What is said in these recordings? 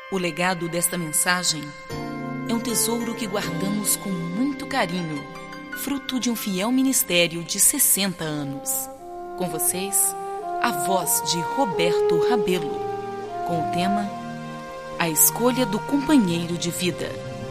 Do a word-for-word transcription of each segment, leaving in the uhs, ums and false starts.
O legado desta mensagem é um tesouro que guardamos com muito carinho, fruto de um fiel ministério de sessenta anos. Com vocês, a voz de Roberto Rabelo, com o tema A Escolha do Companheiro de Vida.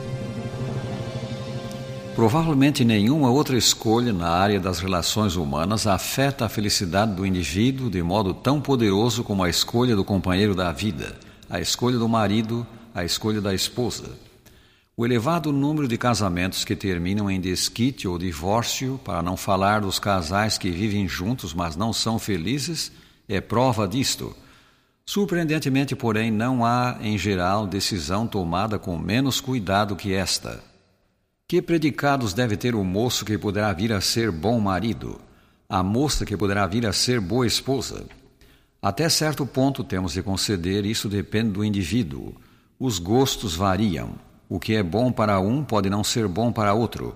Provavelmente nenhuma outra escolha na área das relações humanas afeta a felicidade do indivíduo de modo tão poderoso como a escolha do companheiro da vida, a escolha do marido, a escolha da esposa. O elevado número de casamentos que terminam em desquite ou divórcio, para não falar dos casais que vivem juntos mas não são felizes, é prova disto. Surpreendentemente, porém, não há, em geral, decisão tomada com menos cuidado que esta. Que predicados deve ter o moço que poderá vir a ser bom marido, a moça que poderá vir a ser boa esposa? Até certo ponto temos de conceder, isso depende do indivíduo. Os gostos variam. O que é bom para um pode não ser bom para outro.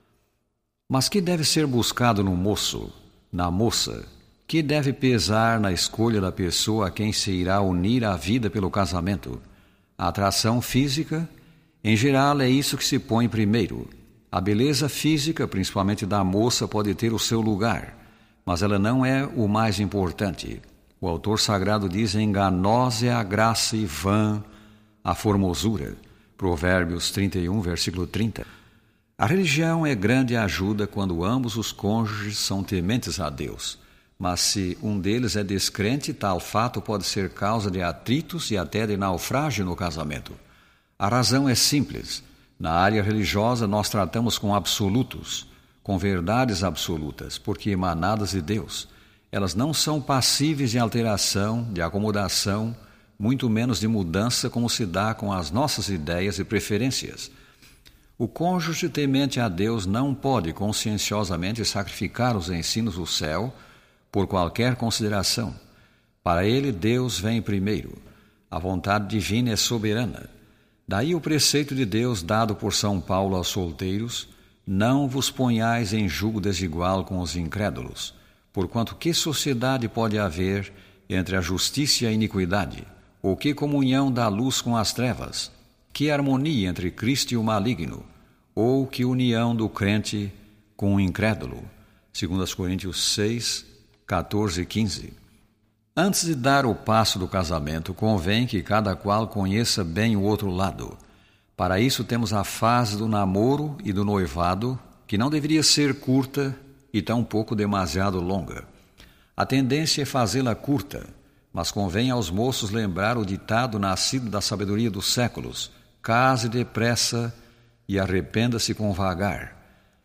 Mas que deve ser buscado no moço, na moça? Que deve pesar na escolha da pessoa a quem se irá unir à vida pelo casamento? A atração física? Em geral, é isso que se põe primeiro. A beleza física, principalmente da moça, pode ter o seu lugar, mas ela não é o mais importante. O autor sagrado diz: enganosa é a graça e vã a formosura. Provérbios trinta e um, versículo trinta. A religião é grande ajuda quando ambos os cônjuges são tementes a Deus. Mas se um deles é descrente, tal fato pode ser causa de atritos e até de naufrágio no casamento. A razão é simples. Na área religiosa nós tratamos com absolutos, com verdades absolutas, porque emanadas de Deus. Elas não são passíveis de alteração, de acomodação, muito menos de mudança, como se dá com as nossas ideias e preferências. O cônjuge temente a Deus não pode conscienciosamente sacrificar os ensinos do céu por qualquer consideração. Para ele, Deus vem primeiro. A vontade divina é soberana. Daí o preceito de Deus dado por São Paulo aos solteiros: não vos ponhais em jugo desigual com os incrédulos, porquanto que sociedade pode haver entre a justiça e a iniquidade? Ou que comunhão da luz com as trevas? Que harmonia entre Cristo e o maligno? Ou que união do crente com o incrédulo? Segundo Coríntios seis, catorze e quinze. Antes de dar o passo do casamento, convém que cada qual conheça bem o outro lado. Para isso temos a fase do namoro e do noivado, que não deveria ser curta e tampouco demasiado longa. A tendência é fazê-la curta, mas convém aos moços lembrar o ditado nascido da sabedoria dos séculos: case depressa e arrependa-se com vagar.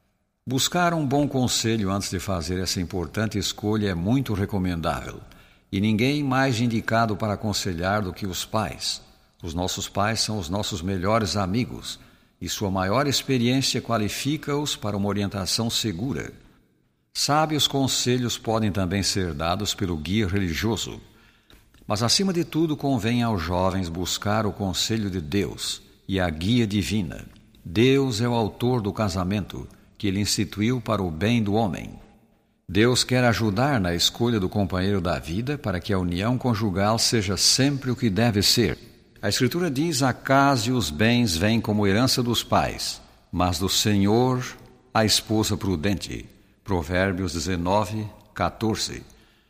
Buscar um bom conselho antes de fazer essa importante escolha é muito recomendável. E ninguém mais indicado para aconselhar do que os pais. Os nossos pais são os nossos melhores amigos, e sua maior experiência qualifica-os para uma orientação segura. Sábios conselhos podem também ser dados pelo guia religioso. Mas, acima de tudo, convém aos jovens buscar o conselho de Deus e a guia divina. Deus é o autor do casamento, que ele instituiu para o bem do homem. Deus quer ajudar na escolha do companheiro da vida para que a união conjugal seja sempre o que deve ser. A Escritura diz: a casa e os bens vêm como herança dos pais, mas do Senhor a esposa prudente. Provérbios dezenove, catorze.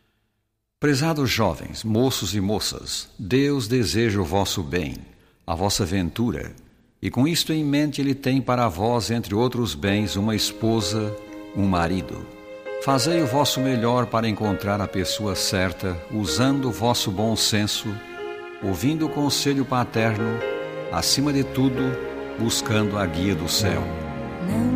Prezados jovens, moços e moças, Deus deseja o vosso bem, a vossa ventura, e com isto em mente Ele tem para vós, entre outros bens, uma esposa, um marido. Fazei o vosso melhor para encontrar a pessoa certa, usando o vosso bom senso, ouvindo o conselho paterno, acima de tudo, buscando a guia do céu. Não